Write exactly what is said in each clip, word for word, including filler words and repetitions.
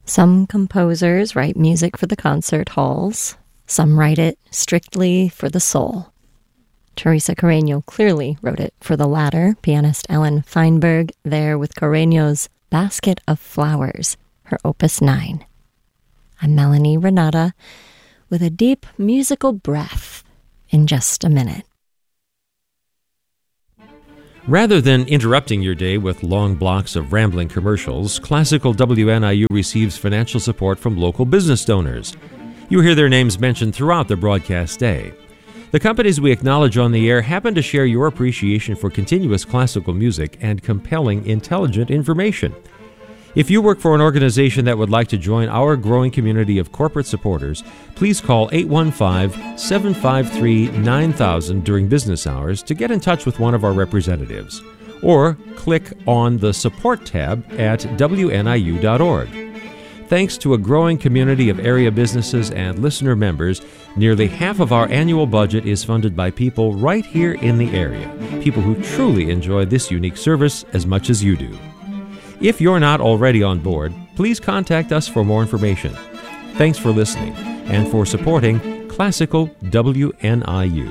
Some composers write music for the concert halls. Some write it strictly for the soul. Teresa Carreño clearly wrote it for the latter. Pianist Ellen Feinberg there with Carreño's Basket of Flowers, her opus nine. I'm Melanie Renata with a deep musical breath in just a minute. Rather than interrupting your day with long blocks of rambling commercials, Classical W N I U receives financial support from local business donors. You hear their names mentioned throughout the broadcast day. The companies we acknowledge on the air happen to share your appreciation for continuous classical music and compelling, intelligent information. If you work for an organization that would like to join our growing community of corporate supporters, please call eight one five, seven five three, nine thousand during business hours to get in touch with one of our representatives. Or click on the Support tab at W N I U dot org. Thanks to a growing community of area businesses and listener members, nearly half of our annual budget is funded by people right here in the area, people who truly enjoy this unique service as much as you do. If you're not already on board, please contact us for more information. Thanks for listening and for supporting Classical W N I U.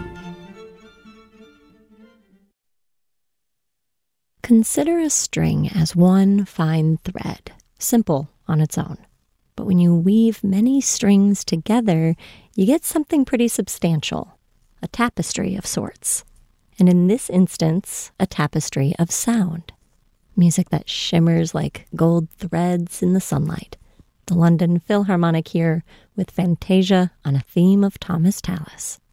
Consider a string as one fine thread, simple on its own. But when you weave many strings together, you get something pretty substantial, a tapestry of sorts. And in this instance, a tapestry of sound. Music that shimmers like gold threads in the sunlight. The London Philharmonic here with Fantasia on a theme of Thomas Tallis.